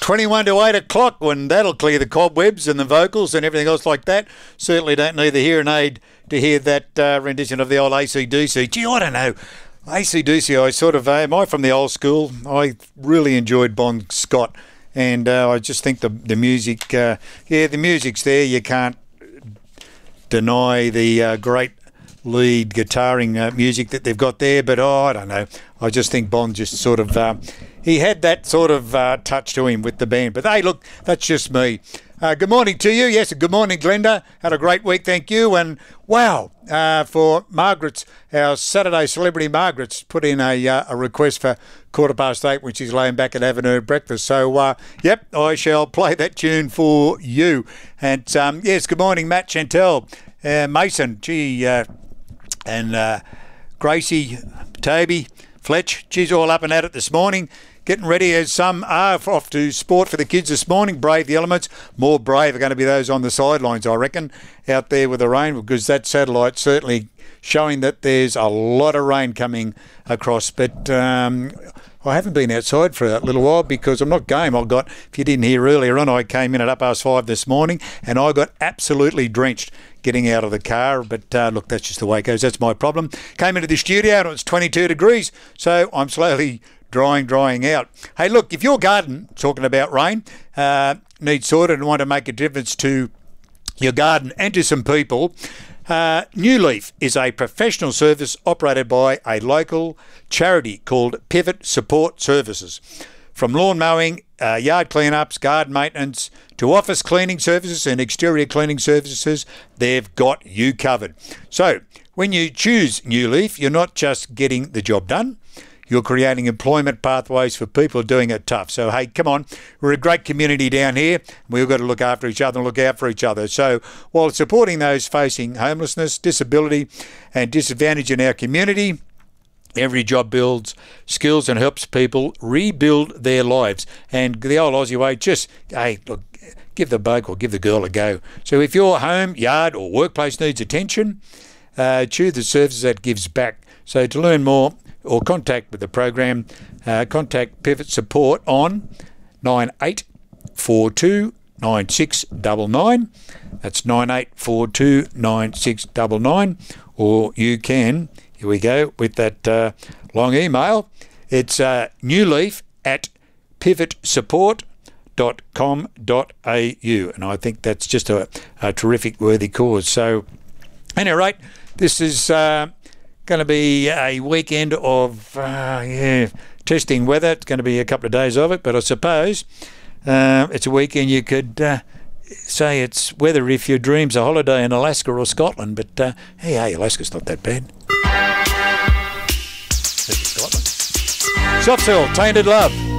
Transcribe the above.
21 to 8 o'clock, when that'll clear the cobwebs and the vocals and everything else like that. Certainly don't need the hearing aid to hear that rendition of the old AC/DC. Gee, I don't know. AC/DC, am I from the old school? I really enjoyed Bon Scott, and I just think the music, the music's there. You can't deny the great lead guitaring music that they've got there, but I don't know. I just think Bon just sort of, he had that sort of touch to him with the band. But hey, look, that's just me. Good morning to you. Yes, good morning, Glenda. Had a great week, thank you. And wow, for Margaret's, our Saturday celebrity Margaret's put in a request for 8:15 when she's laying back and having her breakfast. So, yep, I shall play that tune for you. And yes, good morning, Matt, Chantel, Mason, and Gracie, Toby, Fletch. She's all up and at it this morning. Getting ready, as some are, off to sport for the kids this morning. Brave the elements. More brave are going to be those on the sidelines, I reckon, out there with the rain, because that satellite certainly showing that there's a lot of rain coming across. But I haven't been outside for a little while because I'm not game. If you didn't hear earlier on, I came in at 5:30 this morning and I got absolutely drenched getting out of the car. But look, that's just the way it goes. That's my problem. Came into the studio and it was 22 degrees, so I'm slowly drying out. Hey, look, if your garden, talking about rain, needs sorted and want to make a difference to your garden and to some people, New Leaf is a professional service operated by a local charity called Pivot Support Services. From lawn mowing, yard cleanups, garden maintenance, to office cleaning services and exterior cleaning services, they've got you covered. So when you choose New Leaf, you're not just getting the job done, you're creating employment pathways for people doing it tough. So, hey, come on. We're a great community down here. We've got to look after each other and look out for each other. So, while supporting those facing homelessness, disability and disadvantage in our community, every job builds skills and helps people rebuild their lives. And the old Aussie way, just, hey, look, give the bloke or give the girl a go. So if your home, yard or workplace needs attention, choose the services that gives back. So to learn more, or contact with the program, contact Pivot Support on 9842 9699. That's 9842 9699. Or you can, here we go, with that long email. It's newleaf@pivotsupport.com.au. And I think that's just a terrific, worthy cause. So, at any rate, this is going to be a weekend of testing weather. It's going to be a couple of days of it, but I suppose it's a weekend you could say it's weather if your dream's a holiday in Alaska or Scotland. But hey, Alaska's not that bad. Scotland. Soft Cell, Tainted Love.